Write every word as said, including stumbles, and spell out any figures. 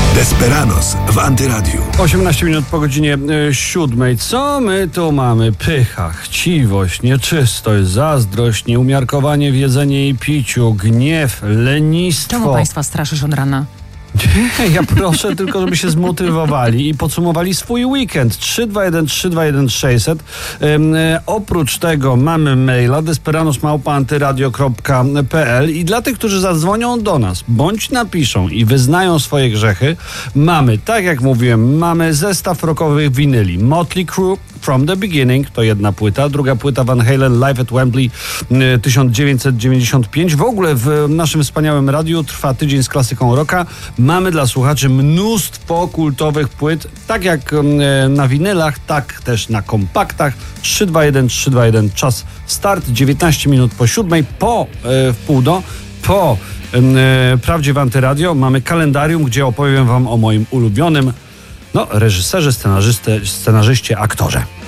Desperados w Antyradiu. osiemnaście minut po godzinie y, siódmej. Co my tu mamy? Pycha, chciwość, nieczystość, zazdrość, nieumiarkowanie w jedzeniu i piciu, gniew, lenistwo. Czemu państwa straszysz od rana? Ja proszę tylko, żeby się zmotywowali i podsumowali swój weekend. trzy dwa jeden trzy dwa jeden sześćset. Um, e, oprócz tego mamy maila desperados małpa antyradio kropka p l i dla tych, którzy zadzwonią do nas, bądź napiszą i wyznają swoje grzechy, mamy, tak jak mówiłem, mamy zestaw rockowych winyli. Motley Crue, From the Beginning, to jedna płyta, druga płyta Van Halen Live at Wembley e, tysiąc dziewięćset dziewięćdziesiąt pięć. W ogóle w naszym wspaniałym radiu trwa tydzień z klasyką rocka. Mamy dla słuchaczy mnóstwo kultowych płyt, tak jak e, na winylach, tak też na kompaktach. trzy dwa jeden trzy dwa jeden, czas start, dziewiętnaście minut po siódmej, po e, wpół do, po e, Prawdzie w Antyradio mamy kalendarium, gdzie opowiem wam o moim ulubionym no, reżyserze, scenarzyście, scenarzyście, aktorze.